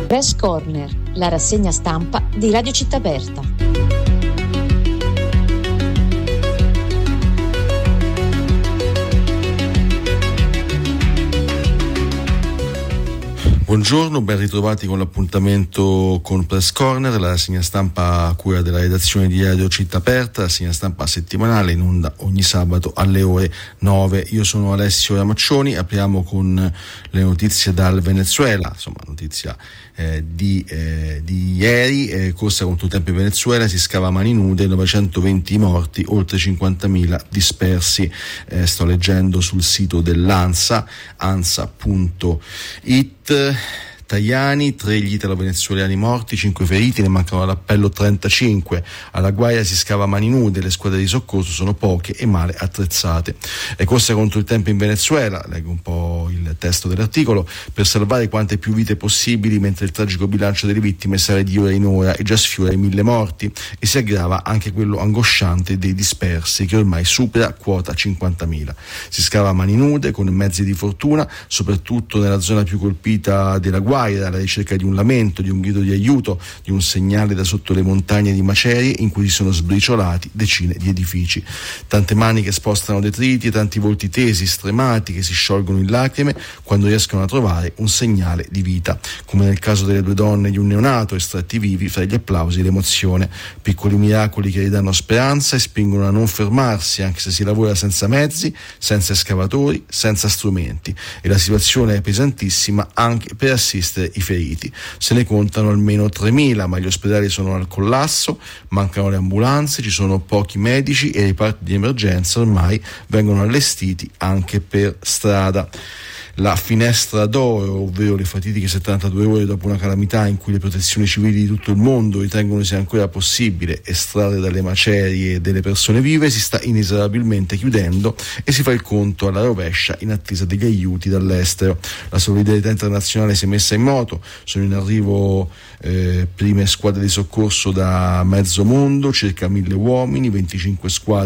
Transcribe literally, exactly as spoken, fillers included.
Press Corner, la rassegna stampa di Radio Città Aperta. Buongiorno, ben ritrovati con l'appuntamento con Press Corner, la rassegna stampa a cura della redazione di Radio Città Aperta, rassegna stampa settimanale in onda ogni sabato alle ore nove. Io sono Alessio Ramaccioni, apriamo con le notizie dal Venezuela, insomma notizia eh, di, eh, di ieri, eh, corsa contro il tempo in Venezuela, si scava a mani nude, novecentoventi morti, oltre cinquantamila dispersi. Eh, sto leggendo sul sito dell'ANSA, ansa punto it. Tajani, tre gli italo-venezuelani morti, cinque feriti, ne mancano all'appello trentacinque. Alla Guaira si scava a mani nude, le squadre di soccorso sono poche e male attrezzate. È corsa contro il tempo in Venezuela, leggo un po' il testo dell'articolo, per salvare quante più vite possibili, mentre il tragico bilancio delle vittime sale di ora in ora e già sfiora i mille morti, e si aggrava anche quello angosciante dei dispersi, che ormai supera quota cinquantamila. Si scava a mani nude, con mezzi di fortuna, soprattutto nella zona più colpita della Guaira, alla ricerca di un lamento, di un grido di aiuto, di un segnale da sotto le montagne di macerie in cui si sono sbriciolati decine di edifici. Tante mani che spostano detriti e tanti volti tesi, stremati, che si sciolgono in lacrime quando riescono a trovare un segnale di vita, come nel caso delle due donne e di un neonato estratti vivi fra gli applausi e l'emozione. Piccoli miracoli che ridanno speranza e spingono a non fermarsi, anche se si lavora senza mezzi, senza escavatori, senza strumenti, e la situazione è pesantissima anche per assistere i feriti. Se ne contano almeno tremila, ma gli ospedali sono al collasso, mancano le ambulanze, ci sono pochi medici e i reparti di emergenza ormai vengono allestiti anche per strada. La finestra d'oro, ovvero le fatitiche settantadue ore dopo una calamità in cui le protezioni civili di tutto il mondo ritengono sia ancora possibile estrarre dalle macerie delle persone vive, si sta inesorabilmente chiudendo e si fa il conto alla rovescia in attesa degli aiuti dall'estero. La solidarietà internazionale si è messa in moto, sono in arrivo eh, prime squadre di soccorso da mezzo mondo, circa mille uomini, venticinque squadre